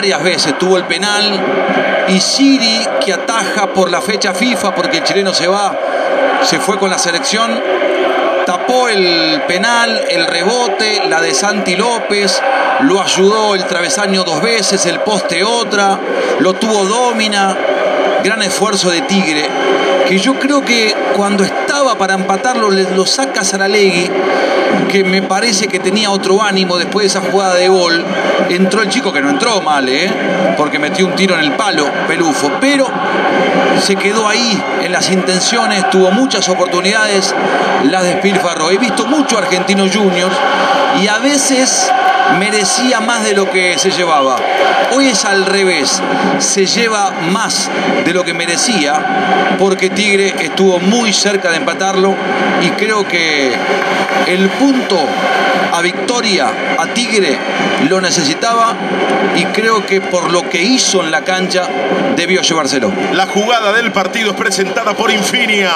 varias veces tuvo el penal, y Siri, que ataja por la fecha FIFA, porque el chileno se fue con la selección, tapó el penal, el rebote, la de Santi López, lo ayudó el travesaño 2 veces, el poste otra, lo tuvo Domina. Gran esfuerzo de Tigre, que yo creo que cuando estaba para empatarlo lo saca Saralegui, que me parece que tenía otro ánimo después de esa jugada de gol. Entró el chico, que no entró mal, porque metió un tiro en el palo, Pelufo, pero se quedó ahí en las intenciones, tuvo muchas oportunidades, las despilfarró. He visto mucho Argentino Juniors y a veces merecía más de lo que se llevaba. Hoy es al revés, se lleva más de lo que merecía, porque Tigre estuvo muy cerca de empatarlo, y creo que el punto a victoria a Tigre lo necesitaba, y creo que por lo que hizo en la cancha debió llevárselo. La jugada del partido es presentada por Infinia.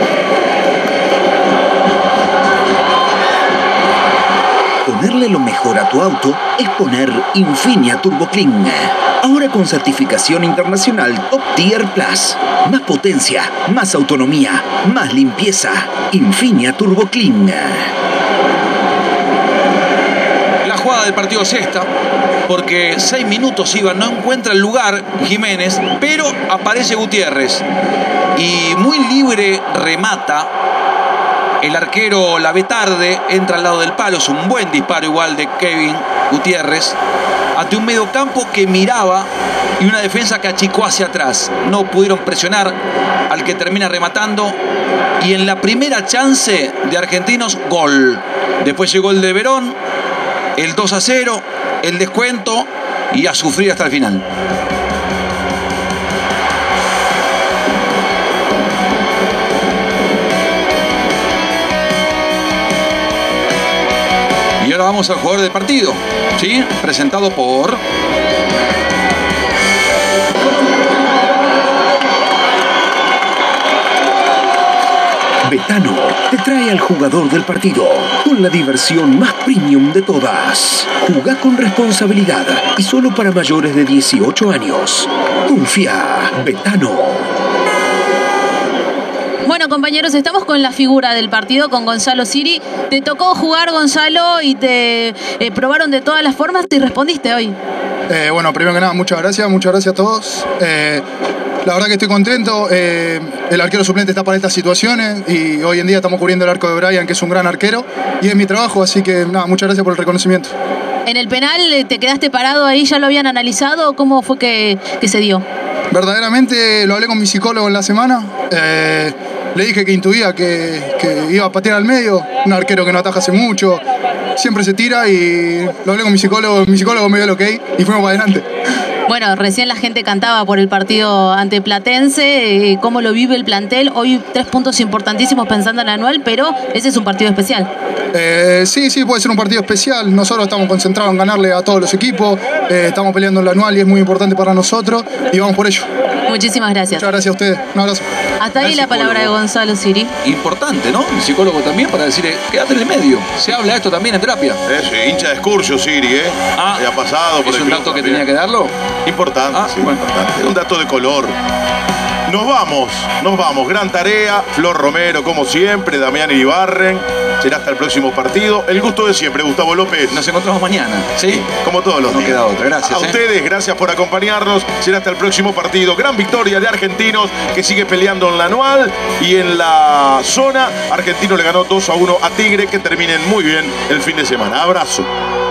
Ponerle lo mejor a tu auto es poner Infinia Turbo Clean. Ahora con certificación internacional Top Tier Plus. Más potencia, más autonomía, más limpieza. Infinia Turbo Clean. La jugada del partido es esta, porque 6 minutos iba, no encuentra el lugar Jiménez, pero aparece Gutiérrez y muy libre remata. El arquero la ve tarde, entra al lado del palo. Es un buen disparo igual de Kevin Gutiérrez, ante un mediocampo que miraba y una defensa que achicó hacia atrás. No pudieron presionar al que termina rematando, y en la primera chance de Argentinos, gol. Después llegó el de Verón, el 2-0, el descuento, y a sufrir hasta el final. Y ahora vamos al jugador del partido, ¿sí? Presentado por... Betano te trae al jugador del partido con la diversión más premium de todas. Jugá con responsabilidad y solo para mayores de 18 años. Confía, Betano. Bueno, compañeros, estamos con la figura del partido, con Gonzalo Siri. Te tocó jugar, Gonzalo, y te probaron de todas las formas. ¿Te respondiste hoy? Bueno, primero que nada, muchas gracias a todos. La verdad que estoy contento. El arquero suplente está para estas situaciones y hoy en día estamos cubriendo el arco de Brian, que es un gran arquero, y es mi trabajo, así que nada, muchas gracias por el reconocimiento. En el penal, ¿te quedaste parado ahí? ¿Ya lo habían analizado? ¿Cómo fue que se dio? Verdaderamente lo hablé con mi psicólogo en la semana. Le dije que intuía que iba a patear al medio, un arquero que no ataja hace mucho, siempre se tira, y lo hablé con mi psicólogo me dio el ok y fuimos para adelante. Bueno, recién la gente cantaba por el partido ante Platense. ¿Cómo lo vive el plantel? Hoy 3 puntos importantísimos pensando en el anual, pero ese es un partido especial. Sí, puede ser un partido especial. Nosotros estamos concentrados en ganarle a todos los equipos. Estamos peleando en el anual y es muy importante para nosotros y vamos por ello. Muchísimas gracias. Muchas gracias a ustedes. Un abrazo. Hasta ahí la palabra de Gonzalo Siri. Importante, ¿no? El psicólogo también, para decirle, quédate en el medio. Se habla esto también en terapia. Hincha de Excursio, Siri, ha pasado por ¿Es el un club dato que también. tenía que darlo? Importante, sí, bueno. importante. Un dato de color. Nos vamos. Gran tarea. Flor Romero, como siempre. Damián Iribarren. Será hasta el próximo partido. El gusto de siempre, Gustavo López. Nos encontramos mañana, ¿sí? Como todos los días. No queda otra, gracias. A ustedes, gracias por acompañarnos. Será hasta el próximo partido. Gran victoria de Argentinos, que sigue peleando en la anual y en la zona. Argentino le ganó 2-1 a Tigre. Que terminen muy bien el fin de semana. Abrazo.